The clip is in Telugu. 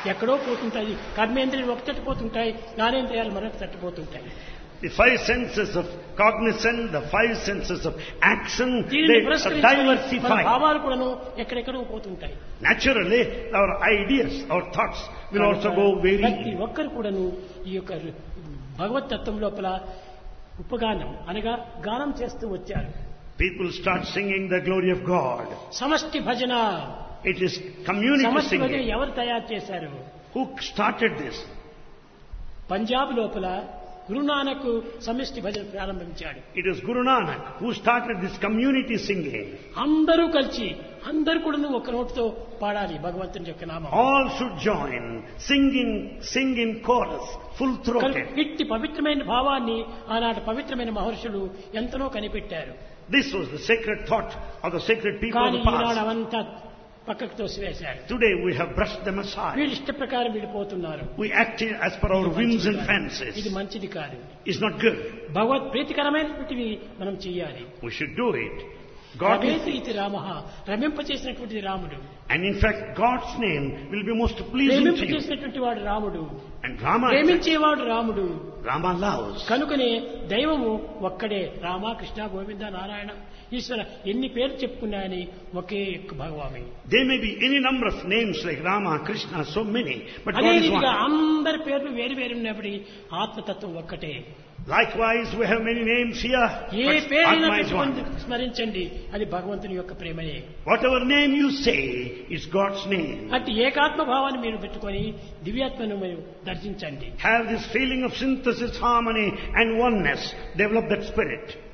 ఎక్కడో పోతుంటాయి. కర్మేంద్రియాలు ఒక తట్టిపోతుంటాయి, జ్ఞానేంద్రియాలు మరొక తట్టిపోతుంటాయి. The five senses of cognizance, the five senses of action, దీనిని they are పురస్కరించుకొని మన diversified. భావాలు కూడాను ఎక్కడెక్కడో పోతుంటాయి. Naturally, our ideas, our thoughts will also go ప్రతి varying. ఒక్కరు కూడాను ఈ యొక్క భగవత్ తత్వం లోపల ఉపగానం అనగా గానం చేస్తూ వచ్చారు. People start singing the glory of God. సమష్టి భజన. It is community సమష్టి భజన singing. ఎవరు తయారు చేశారు? Who started this? పంజాబ్ లోపల గురునానక్ సమిష్టి భజన ప్రారంభించాడు. It is Guru Nanak who started this community singing. అందరూ కలిసి అందరూ కూడా ఒక నోటితో పాడాలి భగవంతుని యొక్క నామం. All should join, sing in chorus, full throated. ఇట్టి పవిత్రమైన భావాన్ని ఆనాటి పవిత్రమైన మహర్షులు ఎంతనో కనిపెట్టారు. This was the sacred thought of the sacred people of కానీ the ఈనాడు past. అవంతా పక్కకు తోసివేశారు. Today we have brushed them aside. వీడి ఇష్ట ప్రకారం విడిపోతున్నారు. We act as per our whims and ఇది fancies. మంచిది కాదు. It's not good. భగవత్ ప్రీతికరమైనటువంటివి మనం చెయ్యాలి. We should do it. God రమేతి is, ఇది రామః, రమింపచేసినటువంటిది రాముడు. and in fact God's name will be most pleasing to you. ప్రేమింపచేసినటువంటి వాడు రాముడు, And Rama, ప్రేమించేవాడు రాముడు. Rama loves. కనుకనే దైవము ఒక్కడే. రామ, కృష్ణ, గోవింద, నారాయణ, ఈశ్వర ఎన్ని పేర్లు చెప్పుకున్నాయని ఒకే యొక్క భగవామి. There may be any number of names like Rama, Krishna, so many, but అదే God is రీతిగా one. అందరి పేర్లు వేరు వేరు ఉన్నప్పటికీ ఆత్మతత్వం ఒక్కటే. Likewise, we have many names here, A but పేరైనా Atma is one. పెట్టుకొని స్మరించండి, అది భగవంతుని యొక్క ప్రేమనే. Whatever name you say is God's name. అట్టి ఏకాత్మ భావాన్ని మీరు పెట్టుకొని దివ్యాత్మను మీరు దర్శించండి. Have this feeling of synthesis, harmony and oneness. Develop that spirit.